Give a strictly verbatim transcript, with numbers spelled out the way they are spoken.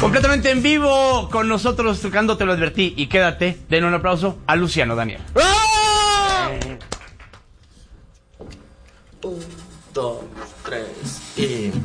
Completamente en vivo con nosotros, tocando Te lo advertí. Y quédate, den un aplauso a Luciano Daniel. ¡Ah! Un, dos, tres y...